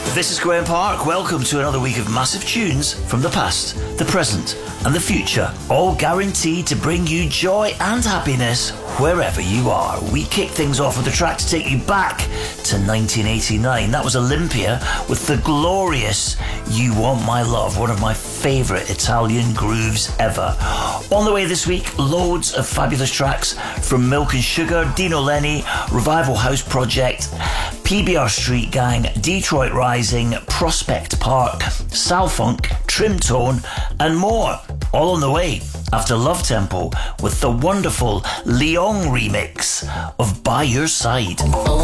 This is Graham Park. Welcome to another week of massive tunes from the past, the present and the future, all guaranteed to bring you joy and happiness wherever you are. We kick things off with a track to take you back to 1989. That was Olympia with the glorious You Want My Love, one of my favourite Italian grooves ever. On the way this week, loads of fabulous tracks from Milk and Sugar, Dino Lenny, Revival House Project, PBR Street Gang, Detroit Rising, Prospect Park, Sal Funk, Trim Tone and more. All on the way after Love Tempo with the wonderful Leon remix of By Your Side.